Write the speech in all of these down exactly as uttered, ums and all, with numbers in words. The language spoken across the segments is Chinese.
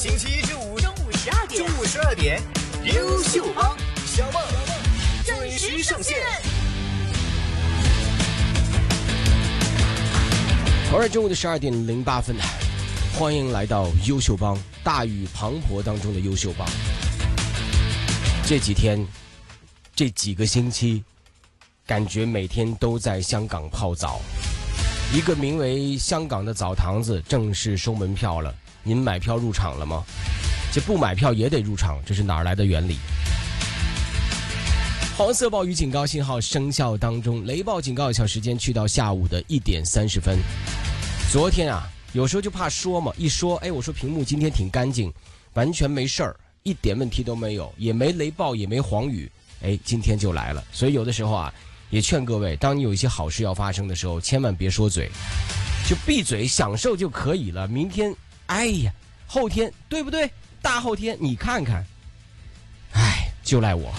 星期一至五中午十二点，中午十二点，优秀帮小梦准时上线。 偶尔中午的十二点零八分，欢迎来到优秀帮，大雨滂沱当中的优秀帮。这几天，这几个星期，感觉每天都在香港泡澡。一个名为香港的澡堂子正式收门票了，您买票入场了吗？这不买票也得入场，这是哪儿来的原理？黄色暴雨警告信号生效当中，雷暴警告有效时间去到下午的一点三十分。昨天啊，有时候就怕说嘛，一说，哎，我说屏幕今天挺干净，完全没事儿，一点问题都没有，也没雷暴，也没黄雨，哎，今天就来了。所以有的时候啊，也劝各位，当你有一些好事要发生的时候，千万别说嘴，就闭嘴享受就可以了。明天，哎呀，后天，对不对？大后天你看看，哎，就赖我。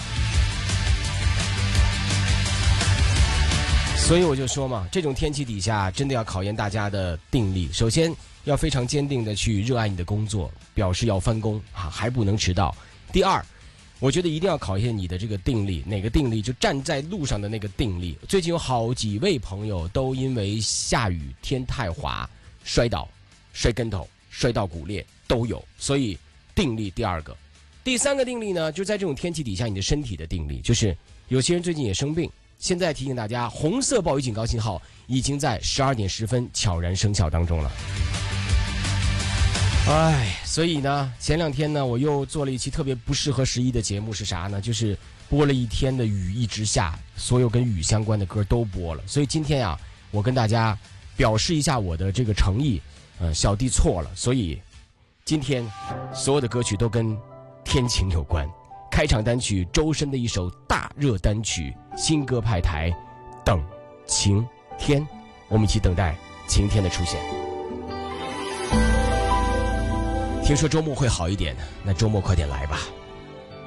所以我就说嘛，这种天气底下真的要考验大家的定力。首先要非常坚定的去热爱你的工作，表示要翻工啊，还不能迟到。第二，我觉得一定要考验你的这个定力，哪个定力？就站在路上的那个定力。最近有好几位朋友都因为下雨天太滑摔倒、摔跟头、摔到骨裂都有，所以定力第二个。第三个定力呢，就在这种天气底下你的身体的定力，就是有些人最近也生病。现在提醒大家，红色暴雨警告信号已经在十二点十分悄然生效当中了。哎，所以呢，前两天呢，我又做了一期特别不适合十一的节目，是啥呢？就是播了一天的雨一直下，所有跟雨相关的歌都播了。所以今天啊，我跟大家表示一下我的这个诚意，呃，小弟错了，所以今天所有的歌曲都跟天晴有关。开场单曲周深的一首大热单曲，新歌派台，等晴天，我们一起等待晴天的出现。听说周末会好一点，那周末快点来吧。